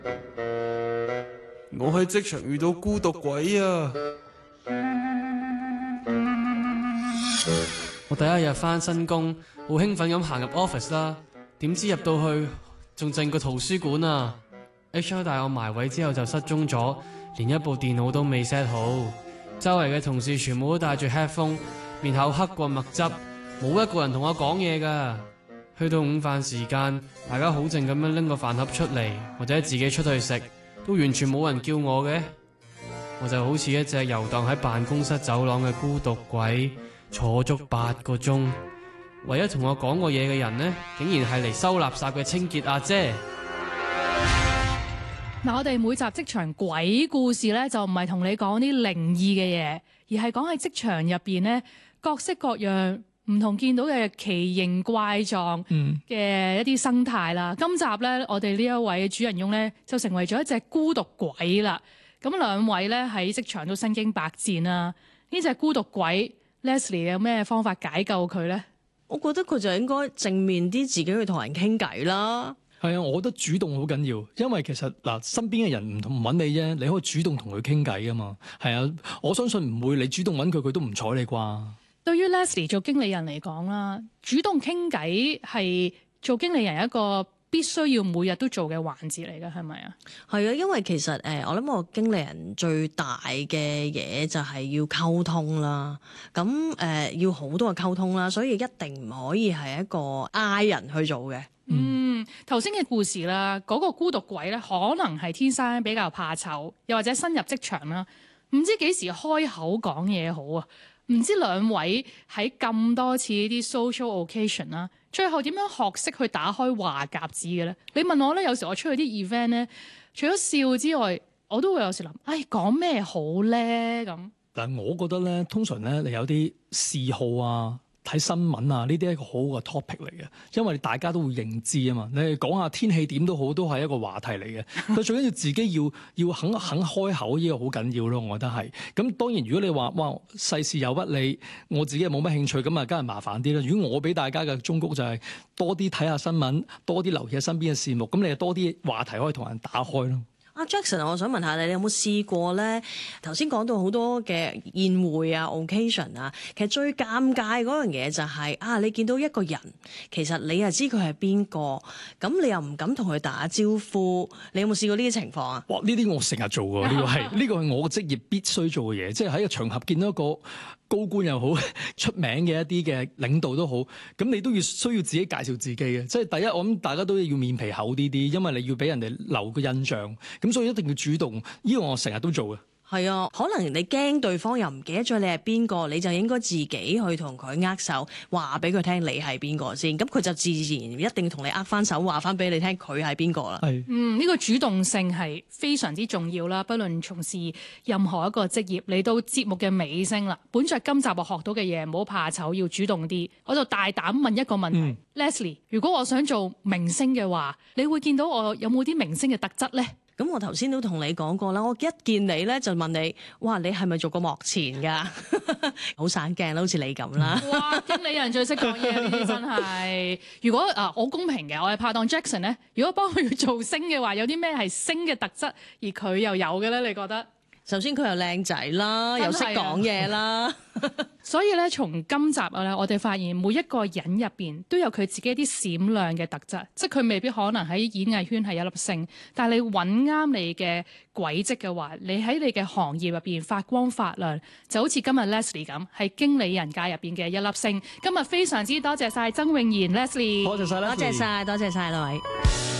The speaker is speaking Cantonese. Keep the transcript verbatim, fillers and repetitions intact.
我喺職場遇到孤獨鬼啊！ 我第一日返新工，好興奮咁行入 office 啦，點知入到去仲淨個圖書館啊 ！H R 帶我埋位之後就失蹤咗，連一部電腦都未 set 好。周圍嘅同事全部都戴住 headphone， 面口黑過墨汁，冇一個人同我講嘢㗎。去到午飯時間，大家好靜咁樣拎個飯盒出嚟，或者自己出去食，都完全冇人叫我嘅。我就好似一隻遊蕩喺辦公室走廊嘅孤獨鬼，坐足八個鐘。唯一同我講過嘢嘅人呢，竟然係嚟收垃圾嘅清潔阿姐。 嗱，我哋每集職場鬼故事咧，就唔係同你講啲靈異嘅嘢，而係講喺職場入邊咧，各式各樣唔同見到嘅奇形怪狀嘅一啲生態啦。嗯、今集咧，我哋呢一位主人翁咧，就成為咗一隻孤獨鬼啦。咁兩位咧喺職場都身經百戰啦。呢隻孤獨鬼 Leslie 有咩方法解救佢咧？ 我覺得佢就應該正面啲，自己去同人傾偈啦。 係啊，我覺得主動好緊要，因為其實嗱，身邊嘅人唔同唔揾你啫，你可以主動同佢傾偈噶嘛。係啊，我相信唔會你主動揾佢，佢都唔睬你啩。 對於 Leslie 做經理人嚟講啦，主動傾偈係做經理人一個必須要每日都做嘅環節嚟㗎，係咪啊？係啊，因為其實誒，我諗我經理人最大嘅嘢就係要溝通啦。咁誒、呃，要好多嘅溝通啦，所以一定唔可以係一個嗌人去做嘅。 嗯，頭先嘅故事啦，嗰、那個孤獨鬼咧，可能係天生比較怕醜，又或者新入職場啦，唔知幾時開口講嘢好啊？唔知兩位喺咁多次呢啲 social occasion 啦，最後點樣學識去打開話匣子嘅咧？你問我咧，有時我出去啲 event 咧，除咗笑之外，我都會有時諗，唉，講咩好咧咁。 但係我覺得咧，通常咧，你有啲嗜好啊，睇新聞啊，呢啲係一個好好嘅 topic 嚟嘅，因為大家都會認知啊嘛。你講下天氣點都好，都係一個話題嚟嘅。佢最緊要自己要要肯肯開口，呢個好緊要咯。我覺得係。咁當然，如果你話哇世事有不理，我自己又冇乜興趣，咁啊梗係麻煩啲啦。如果我俾大家嘅忠告就係多啲睇下新聞，多啲留意下身邊嘅事物，咁你就多啲話題可以同人打開咯。 阿 Jackson，我想問下你，你有冇試過咧？頭先講到好多嘅宴會啊、occasion 啊，其實最尷尬嗰樣嘢就係、是、啊，你見到一個人，其實你又知佢係邊個，咁你又唔敢同佢打招呼，你有冇試過呢啲情況啊？ 哇！呢啲我成日做㗎，呢、呢個係呢個係我嘅職業必須做嘅嘢，即係喺個場合見到一個高官又好出名嘅一啲嘅領導都好，咁你都要需要自己介紹自己嘅。即係第一，我諗大家都要面皮厚啲啲，因為你要俾人哋留個印象，咁所以一定要主動。呢個我成日都做嘅。係啊，可能你驚對方又唔記得咗你係邊個，你就應該自己去同佢握手，話俾佢聽你係邊個先，咁佢就自然一定同你握翻手，話翻俾你聽佢係邊個啦。 係，嗯，呢個主動性係非常之重要啦。不論從事任何一個職業，嚟到節目嘅尾聲啦，本着今集我學到嘅嘢，唔好怕醜，要主動啲。我就大膽問一個問題、嗯、Leslie， 如果我想做明星嘅話，你會見到我有冇啲明星嘅特質呢？ 咁我頭先都同你講過啦，我一見你咧就問你，哇，你係咪做過幕前噶？好散鏡啦，好似你咁啦。 哇，經理人最識講嘢，呢啲真係。如果啊，好公平嘅，我係拍檔 Jackson 咧，如果幫佢做星嘅話，有啲咩係星嘅特質，而佢又有嘅咧？你覺得？首先佢又靚仔啦，又識講嘢啦。所以咧，從今集咧，我哋發現每一個人入邊都有佢自己一啲閃亮嘅特質，即係佢未必可能喺演藝圈係一粒星，但係你揾啱你嘅軌跡嘅話，你喺你嘅行業入邊發光發亮，就好似今日 Leslie 咁，係經理人界入邊嘅一粒星。今日非常之多謝晒曾詠賢 Leslie，多謝晒，多謝晒，多謝晒兩位。